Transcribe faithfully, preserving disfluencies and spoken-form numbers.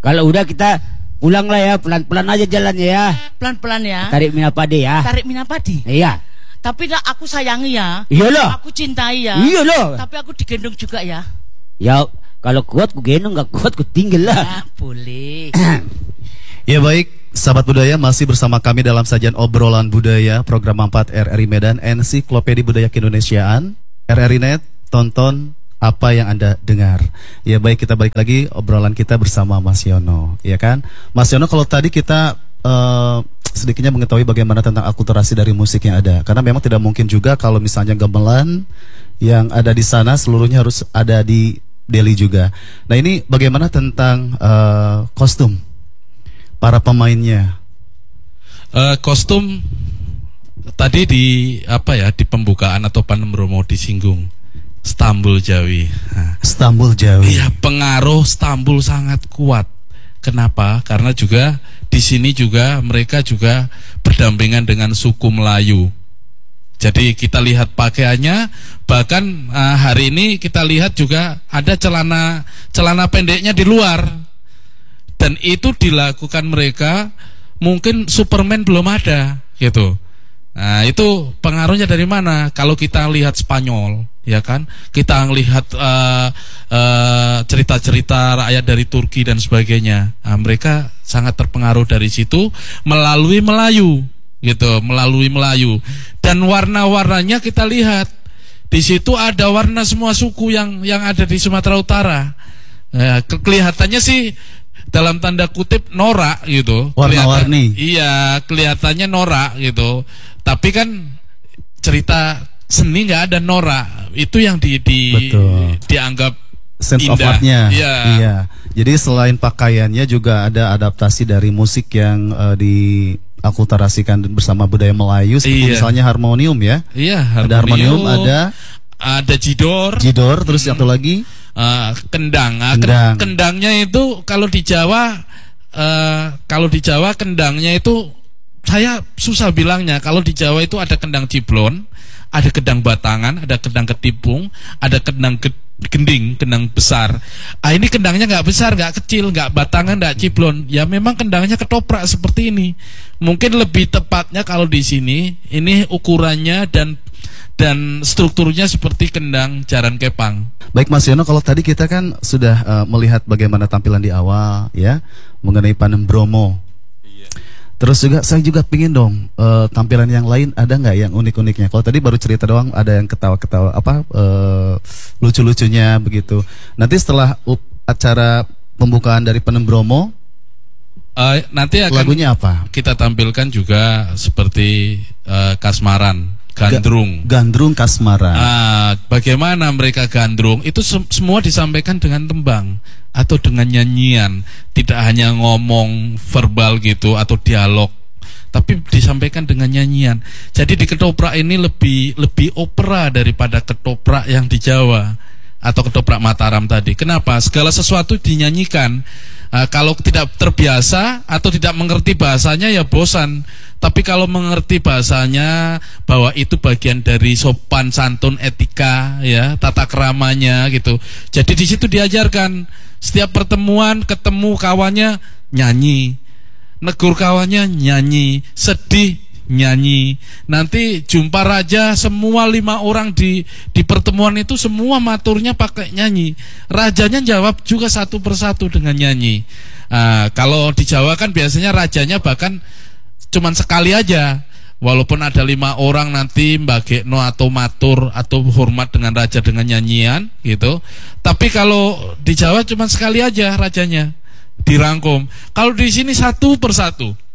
Kalau udah kita pulang lah ya, pelan-pelan aja jalannya ya. Pelan-pelan ya. Tarik Minapadi ya. Tarik Minapadi. Iya. Tapi aku sayangi ya. Iya loh. Aku cintai ya. Iya loh. Tapi aku digendong juga ya. Ya kalau kuat ku gendong, nggak kuat ku tinggal lah. Ya, boleh. Ya baik, sahabat budaya, masih bersama kami dalam sajian obrolan budaya program empat R R I Medan, Ensiklopedia Budaya Keindonesiaan. R R I Net, tonton apa yang Anda dengar. Ya baik, kita balik lagi obrolan kita bersama Mas Yono, ya kan? Mas Yono, kalau tadi kita uh, sedikitnya mengetahui bagaimana tentang akulturasi dari musik yang ada, karena memang tidak mungkin juga kalau misalnya gamelan yang ada di sana seluruhnya harus ada di Delhi juga. Nah ini bagaimana tentang uh, kostum para pemainnya? Uh, kostum tadi di apa ya, di pembukaan atau Panem Bromo disinggung Stambul Jawi. Nah, Stambul Jawi. Iya, pengaruh Stambul sangat kuat. Kenapa? Karena juga di sini juga mereka juga berdampingan dengan suku Melayu. Jadi kita lihat pakaiannya, bahkan uh, hari ini kita lihat juga ada celana celana pendeknya di luar. Dan itu dilakukan mereka, mungkin Superman belum ada, gitu. Nah, itu pengaruhnya dari mana? Kalau kita lihat Spanyol, ya kan, kita melihat uh, uh, cerita-cerita rakyat dari Turki dan sebagainya. Nah, mereka sangat terpengaruh dari situ melalui Melayu, gitu, melalui Melayu. Dan warna-warnanya kita lihat di situ ada warna semua suku yang yang ada di Sumatera Utara. Nah, ke kelihatannya sih dalam tanda kutip norak, gitu. Warna-warni. Iya, kelihatannya norak, gitu. Tapi kan cerita seni nggak ada norak, itu yang di, di dianggap sense indah. Of artnya. Iya. Iya. Jadi selain pakaiannya juga ada adaptasi dari musik yang uh, diakulturasikan bersama budaya Melayu, seperti iya. misalnya harmonium ya. Iya. Harmonium, ada harmonium, ada ada jidor. Jidor, terus satu lagi uh, kendang. Nah, kendang. Kendangnya itu kalau di Jawa, uh, kalau di Jawa kendangnya itu saya susah bilangnya. Kalau di Jawa itu ada kendang ciblon, ada kendang batangan, ada kendang ketipung, ada kendang gending, kendang besar. Ah, ini kendangnya nggak besar, nggak kecil, nggak batangan, nggak ciblon. Ya memang kendangnya ketoprak seperti ini. Mungkin lebih tepatnya kalau di sini ini ukurannya dan dan strukturnya seperti kendang jaran kepang. Baik Mas Yono, kalau tadi kita kan sudah uh, melihat bagaimana tampilan di awal ya mengenai Panem Bromo. Terus juga saya juga pingin dong uh, tampilan yang lain ada nggak yang unik-uniknya? Kalau tadi baru cerita doang, ada yang ketawa-ketawa apa uh, lucu-lucunya begitu. Nanti setelah up, acara pembukaan dari Panem Bromo, uh, nanti akan lagunya apa? Kita tampilkan juga seperti uh, kasmaran, gandrung. Ga, gandrung kasmaran. Uh, bagaimana mereka gandrung? Itu se semua disampaikan dengan tembang atau dengan nyanyian, tidak hanya ngomong verbal gitu atau dialog, tapi disampaikan dengan nyanyian. Jadi di ketoprak ini lebih lebih opera daripada ketoprak yang di Jawa atau ketoprak Mataram tadi. Kenapa? Segala sesuatu dinyanyikan. Uh, kalau tidak terbiasa atau tidak mengerti bahasanya ya bosan. Tapi kalau mengerti bahasanya, bahwa itu bagian dari sopan santun, etika, ya, tata keramanya gitu. Jadi di situ diajarkan. Setiap pertemuan ketemu kawannya nyanyi, negur kawannya nyanyi, sedih nyanyi. Nanti jumpa raja, semua lima orang di di pertemuan itu semua maturnya pakai nyanyi. Rajanya jawab juga satu persatu dengan nyanyi. Nah, kalau di Jawa kan biasanya rajanya bahkan cuman sekali aja. Walaupun ada lima orang nanti mbagekno atau matur atau hormat dengan raja dengan nyanyian gitu. Tapi kalau di Jawa cuma sekali aja rajanya dirangkum. Kalau di sini satu persatu.